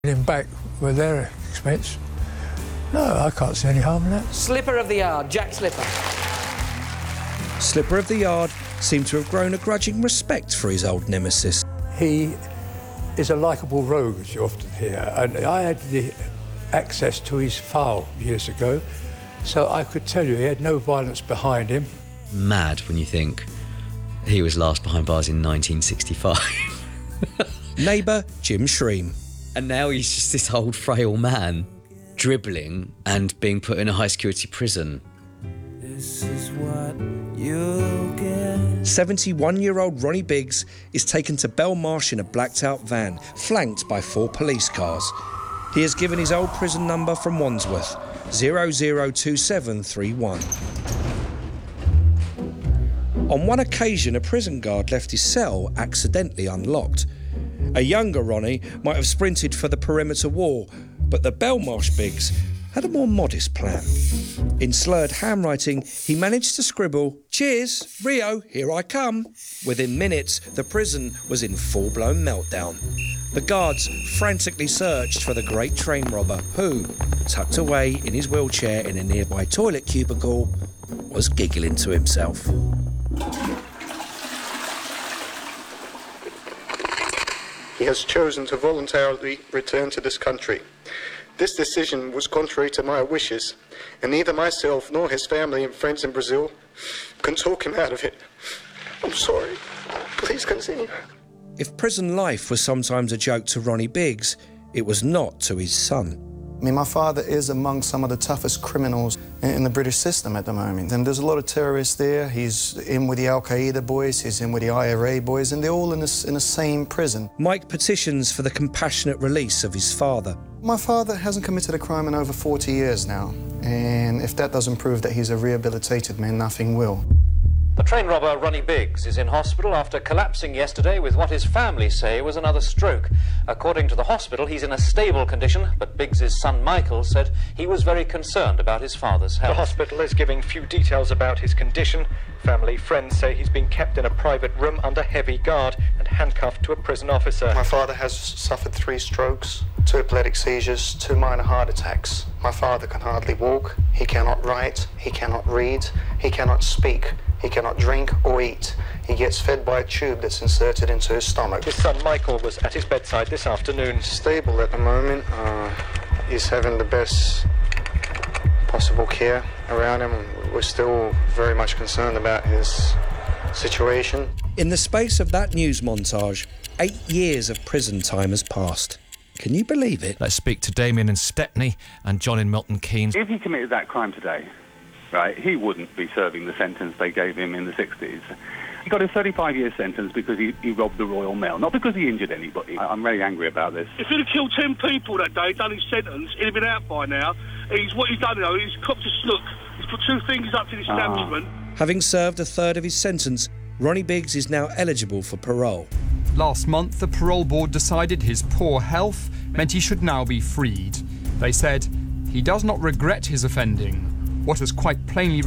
him back with their expense. No, I can't see any harm in that. Slipper of the yard, Jack Slipper. Slipper of the Yard seemed to have grown a grudging respect for his old nemesis. He is a likeable rogue, as you often hear, and I had the access to his file years ago, so I could tell you he had no violence behind him. Mad when you think he was last behind bars in 1965. Neighbour Jim Shreem. And now he's just this old frail man, dribbling and being put in a high-security prison. This is what you'll get. 71-year-old Ronnie Biggs is taken to Belmarsh in a blacked-out van, flanked by 4 police cars. He has given his old prison number from Wandsworth, 002731. On one occasion, a prison guard left his cell accidentally unlocked. A younger Ronnie might have sprinted for the perimeter wall, but the Belmarsh Biggs had a more modest plan. In slurred handwriting, he managed to scribble, "Cheers, Rio, here I come." Within minutes, the prison was in full-blown meltdown. The guards frantically searched for the great train robber who, tucked away in his wheelchair in a nearby toilet cubicle, was giggling to himself. He has chosen to voluntarily return to this country. This decision was contrary to my wishes, and neither myself nor his family and friends in Brazil can talk him out of it. I'm sorry. Please continue. If prison life was sometimes a joke to Ronnie Biggs, it was not to his son. I mean, my father is among some of the toughest criminals in the British system at the moment. And there's a lot of terrorists there. He's in with the Al-Qaeda boys, he's in with the IRA boys, and they're all in the same prison. Mike petitions for the compassionate release of his father. My father hasn't committed a crime in over 40 years now. And if that doesn't prove that he's a rehabilitated man, nothing will. The train robber Ronnie Biggs is in hospital after collapsing yesterday with what his family say was another stroke. According to the hospital, he's in a stable condition, but Biggs's son Michael said he was very concerned about his father's health. The hospital is giving few details about his condition. Family friends say he's been kept in a private room under heavy guard and handcuffed to a prison officer. My father has suffered 3 strokes, 2 epileptic seizures, 2 minor heart attacks. My father can hardly walk, he cannot write, he cannot read, he cannot speak. He cannot drink or eat. He gets fed by a tube that's inserted into his stomach. His son Michael was at his bedside this afternoon. Stable at the moment. He's having the best possible care around him. We're still very much concerned about his situation. In the space of that news montage, 8 years of prison time has passed. Can you believe it? Let's speak to Damien in Stepney and John in Milton Keynes. If he committed that crime today, right, he wouldn't be serving the sentence they gave him in the 60s. He got a 35-year sentence because he robbed the Royal Mail, not because he injured anybody. I'm very angry about this. If he'd have killed 10 people that day, done his sentence, he'd have been out by now. What he's done, he's copped a snook. He's put 2 fingers up to the establishment. Having served a third of his sentence, Ronnie Biggs is now eligible for parole. Last month, the parole board decided his poor health meant he should now be freed. They said he does not regret his offending. What has quite plainly